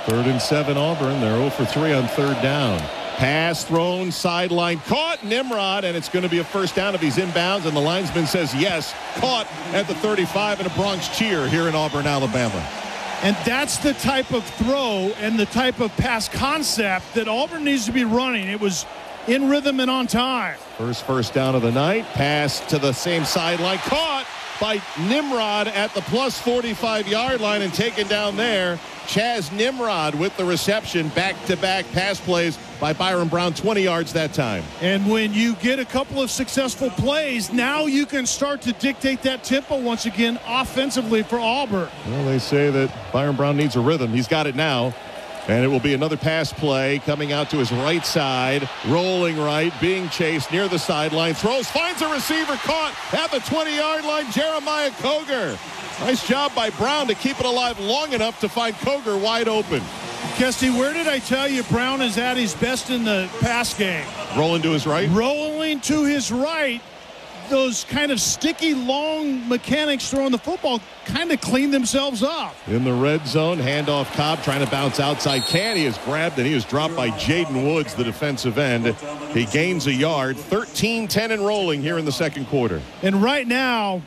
3rd and 7 Auburn. They're 0 for 3 on 3rd down. Pass thrown, sideline caught, Nimrod, and it's going to be a first down if he's inbounds, and the linesman says yes. Caught at the 35, and a Bronx cheer here in Auburn, Alabama. And that's the type of throw and the type of pass concept that Auburn needs to be running. It was in rhythm and on time. First down of the night. Pass to the same sideline. Caught by Nimrod at the plus 45-yard line and taken down there. Chaz Nimrod with the reception. Back-to-back pass plays by Byron Brown, 20 yards that time. And when you get a couple of successful plays, now you can start to dictate that tempo once again offensively for Auburn. Well, they say that Byron Brown needs a rhythm. He's got it now. And it will be another pass play coming out to his right side. Rolling right, being chased near the sideline. Throws, finds a receiver, caught at the 20-yard line. Jeremiah Coger. Nice job by Brown to keep it alive long enough to find Coger wide open. Kesty, where did I tell you Brown is at his best in the pass game? Rolling to his right? Rolling to his right. Those kind of sticky, long mechanics throwing the football kind of clean themselves up. In the red zone, handoff Cobb trying to bounce outside. He is grabbed and he is dropped by Jaden Woods, the defensive end. He gains a yard. 13-10 and rolling here in the second quarter. And right now,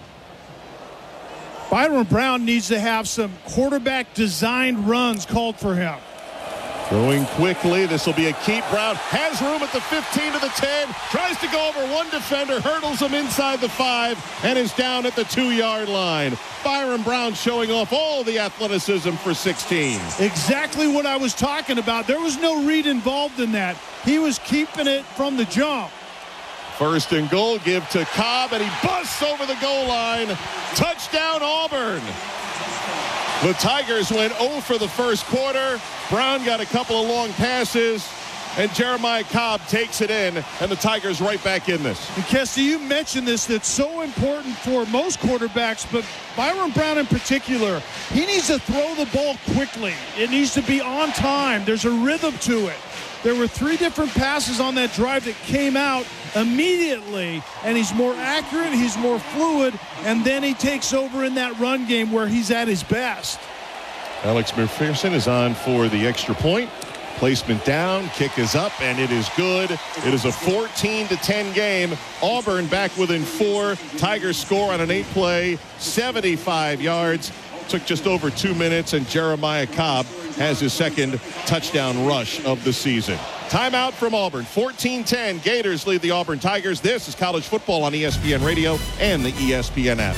Byron Brown needs to have some quarterback-designed runs called for him. Throwing quickly. This will be a keep. Brown has room at the 15 to the 10. Tries to go over one defender. Hurdles him inside the 5 and is down at the 2-yard line. Byron Brown showing off all the athleticism for 16. Exactly what I was talking about. There was no read involved in that. He was keeping it from the jump. 1st and goal. Give to Cobb, and he busts over the goal line. Touchdown, Auburn. The Tigers went 0 for the first quarter. Brown got a couple of long passes, and Jeremiah Cobb takes it in, and the Tigers right back in this. And Kesty, you mentioned this, that's so important for most quarterbacks, but Byron Brown in particular, he needs to throw the ball quickly. It needs to be on time. There's a rhythm to it. There were 3 different passes on that drive that came out immediately, and he's more accurate, he's more fluid, and then he takes over in that run game where he's at his best. Alex McPherson is on for the extra point. Placement down, kick is up, and it is good. It is a 14-10 game. Auburn back within 4. Tigers score on an 8-play, 75 yards. Took just over 2 minutes, and Jeremiah Cobb has his second touchdown rush of the season. Timeout from Auburn. 14-10. Gators lead the Auburn Tigers. This is college football on ESPN Radio and the ESPN app.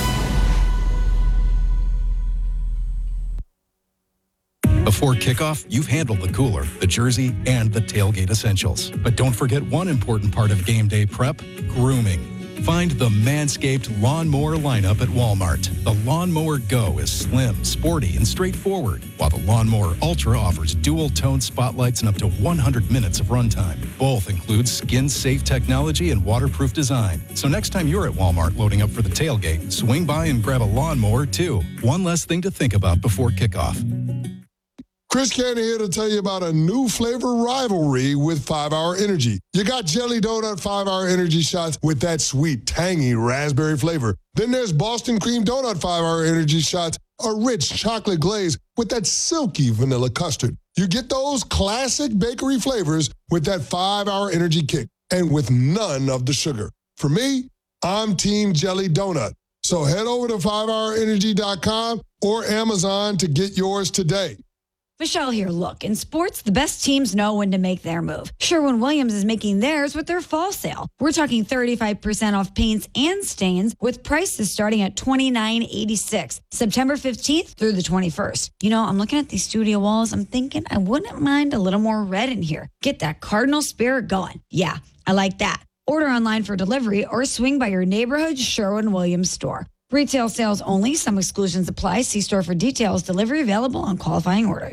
Before kickoff, you've handled the cooler, the jersey, and the tailgate essentials. But don't forget one important part of game day prep: grooming. Find the Manscaped Lawnmower lineup at Walmart. The Lawnmower Go is slim, sporty, and straightforward, while the Lawnmower Ultra offers dual-tone spotlights and up to 100 minutes of runtime. Both include skin-safe technology and waterproof design. So next time you're at Walmart loading up for the tailgate, swing by and grab a lawnmower, too. One less thing to think about before kickoff. Chris Candy here to tell you about a new flavor rivalry with 5-Hour Energy. You got Jelly Donut 5-Hour Energy shots with that sweet, tangy raspberry flavor. Then there's Boston Cream Donut 5-Hour Energy shots, a rich chocolate glaze with that silky vanilla custard. You get those classic bakery flavors with that 5-Hour Energy kick and with none of the sugar. For me, I'm Team Jelly Donut. So head over to 5hourenergy.com or Amazon to get yours today. Michelle here. Look, in sports, the best teams know when to make their move. Sherwin-Williams is making theirs with their fall sale. We're talking 35% off paints and stains with prices starting at $29.86, September 15th through the 21st. You know, I'm looking at these studio walls. I'm thinking I wouldn't mind a little more red in here. Get that Cardinal spirit going. Yeah, I like that. Order online for delivery or swing by your neighborhood Sherwin-Williams store. Retail sales only. Some exclusions apply. See store for details. Delivery available on qualifying orders.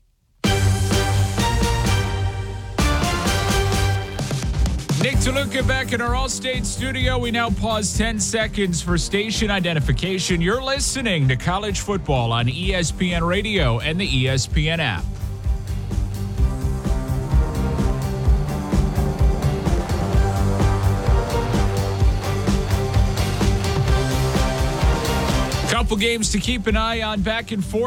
Nick DeLuca back in our Allstate studio. We now pause 10 seconds for station identification. You're listening to College Football on ESPN Radio and the ESPN app. Couple games to keep an eye on back and forth.